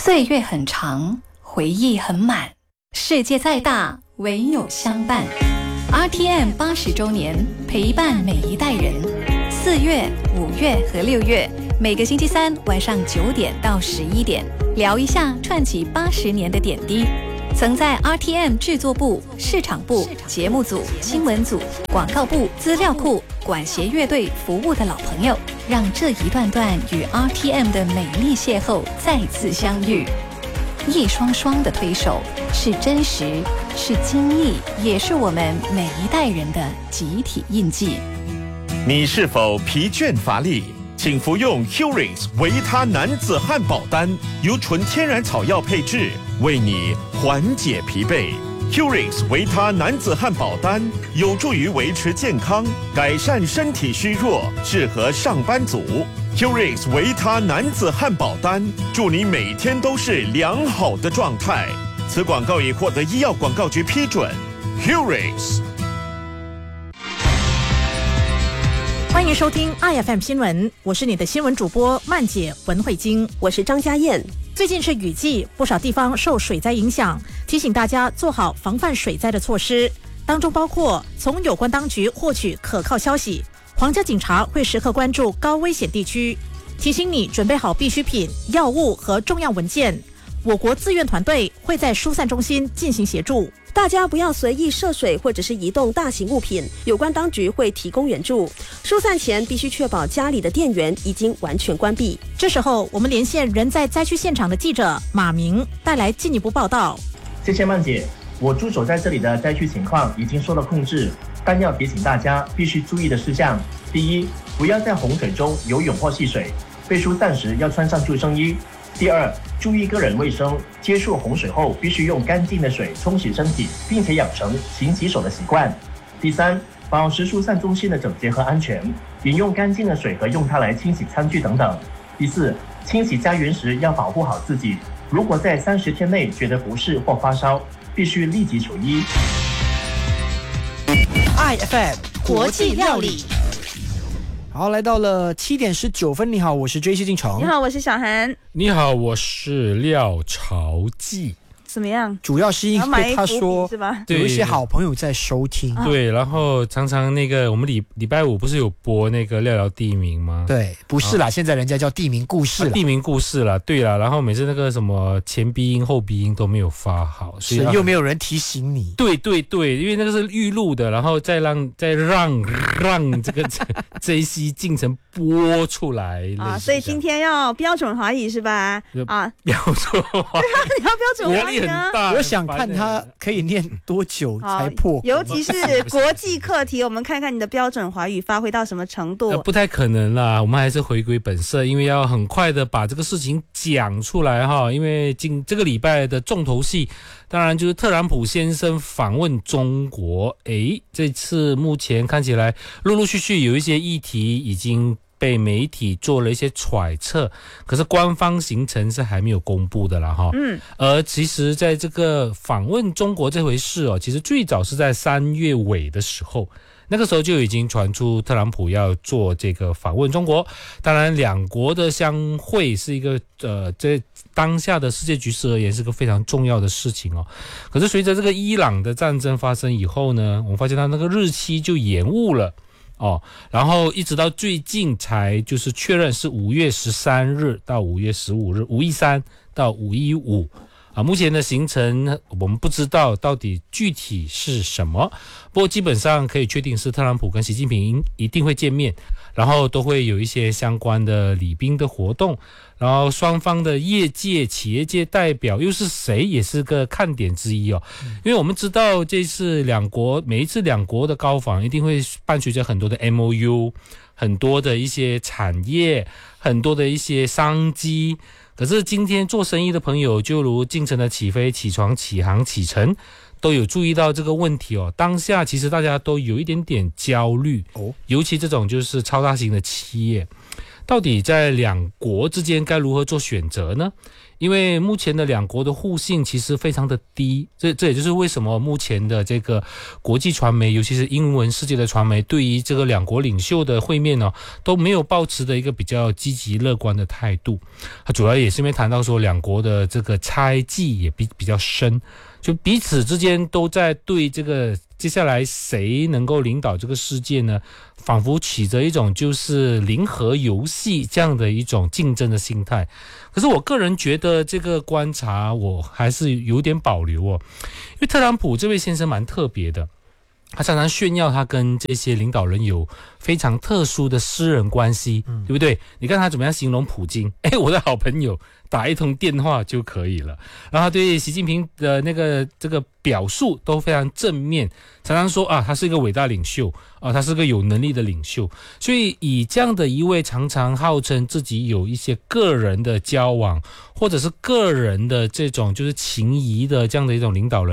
岁月很长，回忆很满，世界再大，唯有相伴。RTM 80周年，陪伴每一代人。4月、5月和6月，每个星期三晚上9点到11点，聊一下串起80年的点滴。曾在 RTM 制作部、市场部、节目组、新闻组、广告部、资料库、管弦乐队服务的老朋友，让这一段段与 RTM 的美丽邂逅再次相遇。一双双的推手，是真实，是经历，也是我们每一代人的集体印记。 你是否疲倦乏力？请服用 Curix 维他男子汉堡丹，由纯天然草药配制，为你缓解疲惫。Curix 维他男子汉堡丹有助于维持健康，改善身体虚弱，适合上班族。Curix 维他男子汉堡丹，祝你每天都是良好的状态。此广告已获得医药广告局批准。Curix。 欢迎收听 IFM 新闻，我是你的新闻主播曼姐文慧晶， 我是张家燕。 最近是雨季，不少地方受水灾影响，提醒大家做好防范水灾的措施，当中包括从有关当局获取可靠消息，皇家警察会时刻关注高危险地区，提醒你准备好必需品、药物和重要文件。我国志愿团队会在疏散中心进行协助， 大家不要随意涉水或者是移动大型物品，有关当局会提供援助。疏散前必须确保家里的电源已经完全关闭。 这时候我们连线人在灾区现场的记者马明，带来进一步报道。 谢谢曼姐，我驻守在这里的灾区情况已经受到控制，但要提醒大家必须注意的事项：第一，不要在洪水中游泳或戏水，被疏散时要穿上救生衣。第二，注意个人卫生，接触洪水后必须用干净的水冲洗身体，并且养成勤洗手的习惯。第三，保持疏散中心的整洁和安全，饮用干净的水和用它来清洗餐具等等。第四，清洗家园时要保护好自己，如果在30天内觉得不适或发烧，必须立即求医。 IFM 国际料理。 好，来到了7点19分。你好，我是追西进城。 你好，我是小韩。 你好，我是廖朝记。 怎么样？ 主要是因为他说有一些好朋友在收听， 对，然后常常那个我们礼拜五不是有播那个聊聊地名吗？ 对，不是啦，现在人家叫地名故事啦， 地名故事啦，对啦，然后每次那个什么前鼻音后鼻音都没有发好， 是又没有人提醒你。 对对对，因为那个是预录的，然后再让这个JC 进程播出来啊，所以今天要标准华语是吧？啊， 标准华语， 你要标准华语。 我想看他可以念多久才破， 尤其是国际课题，我们看看你的标准华语发挥到什么程度。 不太可能啦，我们还是回归本色，因为要很快的把这个事情讲出来哈。因为这个礼拜的重头戏，当然就是特朗普先生访问中国。这次目前看起来陆陆续续有一些议题已经被媒体做了一些揣测，可是官方行程是还没有公布的啦哈。而其实在这个访问中国这回事其实最早是在3月尾的时候，那个时候就已经传出特朗普要做这个访问中国。当然两国的相会是一个在当下的世界局势而言是个非常重要的事情可是随着这个伊朗的战争发生以后呢，我们发现它那个日期就延误了然后一直到最近才就是确认是5月13日到5月15日，513到515目前的行程我们不知道到底具体是什么，不过基本上可以确定是特朗普跟习近平一定会见面，然后都会有一些相关的礼宾的活动，然后双方的业界企业界代表又是谁也是个看点之一因为我们知道这次每一次两国的高访一定会伴随着很多的 MOU， 很多的一些产业，很多的一些商机。可是今天做生意的朋友，就如进程的起飞、起床、起航、启程，都有注意到这个问题当下其实大家都有一点点焦虑尤其这种就是超大型的企业。 到底在两国之间该如何做选择呢？因为目前的两国的互信其实非常的低，这也就是为什么目前的这个国际传媒，尤其是英文世界的传媒，对于这个两国领袖的会面呢，都没有抱持的一个比较积极乐观的态度。它主要也是因为谈到说两国的这个猜忌也比较深，就彼此之间都在对这个接下来谁能够领导这个世界呢，仿佛起着一种就是零和游戏这样的一种竞争的心态。可是我个人觉得这个观察我还是有点保留哦，因为特朗普这位先生蛮特别的，他常常炫耀他跟这些领导人有非常特殊的私人关系，对不对？你看他怎么样形容普京，我的好朋友，打一通电话就可以了。然后他对习近平的这个表述都非常正面，常常说他是一个伟大领袖他是个有能力的领袖。所以以这样的一位常常号称自己有一些个人的交往或者是个人的这种就是情谊的这样的一种领导人